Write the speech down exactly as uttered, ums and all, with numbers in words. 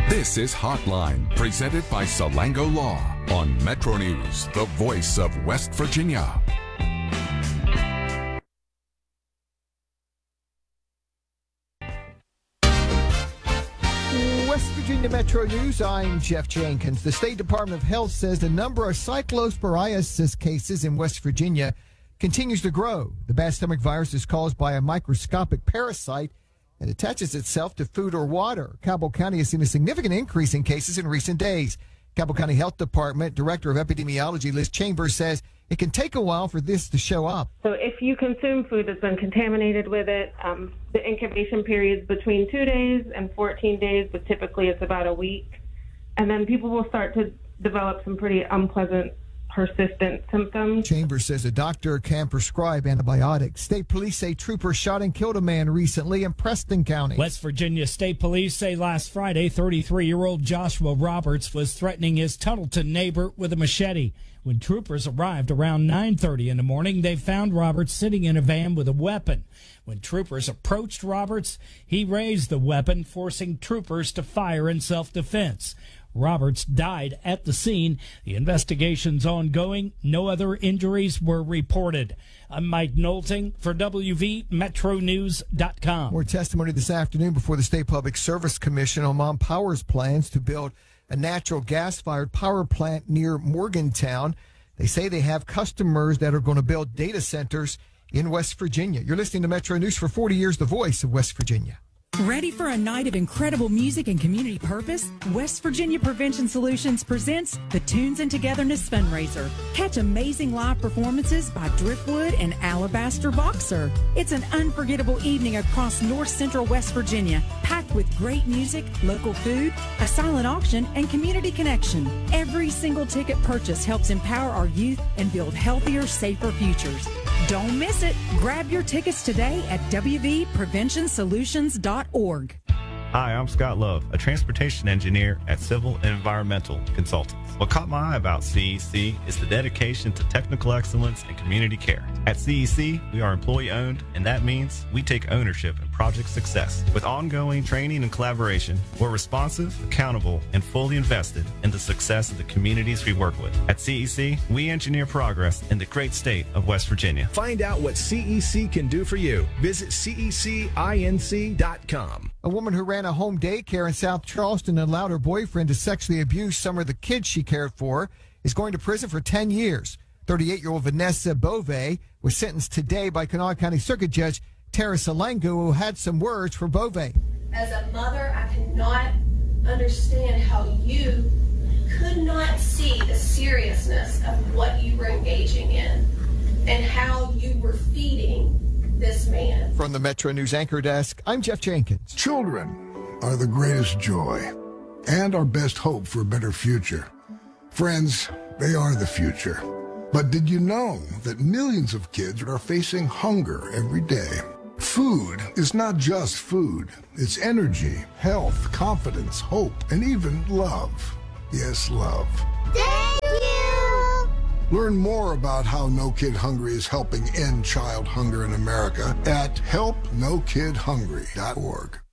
This is Hotline, presented by Salango Law on Metro News, the voice of West Virginia. West Virginia Metro News, I'm Jeff Jenkins. The State Department of Health says the number of cyclosporiasis cases in West Virginia continues to grow. The bad stomach virus is caused by a microscopic parasite and attaches itself to food or water. Cabell County has seen a significant increase in cases in recent days. Cabell County Health Department Director of Epidemiology Liz Chambers says it can take a while for this to show up. So if you consume food that's been contaminated with it, um, the incubation period's between two days and fourteen days, but typically it's about a week. And then people will start to develop some pretty unpleasant, persistent symptoms. Chambers says a doctor can prescribe antibiotics. State police say troopers shot and killed a man recently in Preston County. West Virginia State Police say last Friday, thirty-three-year-old Joshua Roberts was threatening his Tuttleton neighbor with a machete. When troopers arrived around nine thirty in the morning, they found Roberts sitting in a van with a weapon. When troopers approached Roberts, he raised the weapon, forcing troopers to fire in self-defense. Roberts died at the scene. The investigation's ongoing. No other injuries were reported. I'm Mike Knowlting for W V Metro News dot com. More testimony this afternoon before the State Public Service Commission on Mom Power's plans to build a natural gas-fired power plant near Morgantown. They say they have customers that are going to build data centers in West Virginia. You're listening to Metro News for forty years, the voice of West Virginia. Ready for a night of incredible music and community purpose? West Virginia Prevention Solutions presents the Tunes and Togetherness Fundraiser. Catch amazing live performances by Driftwood and Alabaster Boxer. It's an unforgettable evening across north central West Virginia, packed with great music, local food, a silent auction, and community connection. Every single ticket purchase helps empower our youth and build healthier, safer futures. Don't miss it. Grab your tickets today at W V prevention solutions dot org. Hi, I'm Scott Love, a transportation engineer at Civil and Environmental Consultants. What caught my eye about C E C is the dedication to technical excellence and community care. At C E C, we are employee-owned, and that means we take ownership in project success. With ongoing training and collaboration, we're responsive, accountable, and fully invested in the success of the communities we work with. At C E C, we engineer progress in the great state of West Virginia. Find out what C E C can do for you. Visit C E C inc dot com. A woman who ran a home daycare in South Charleston and allowed her boyfriend to sexually abuse some of the kids she cared for is going to prison for ten years. thirty-eight-year-old Vanessa Bove was sentenced today by Kanawha County Circuit Judge Tara Salango, who had some words for Bove. As a mother, I cannot understand how you could not see the seriousness of what you were engaging in and how you were feeding this man. From the Metro News Anchor Desk, I'm Jeff Jenkins. Children are the greatest joy and our best hope for a better future. Friends, they are the future. But did you know that millions of kids are facing hunger every day? Food is not just food. It's energy, health, confidence, hope, and even love. Yes, love. Thank you! Learn more about how No Kid Hungry is helping end child hunger in America at help no kid hungry dot org.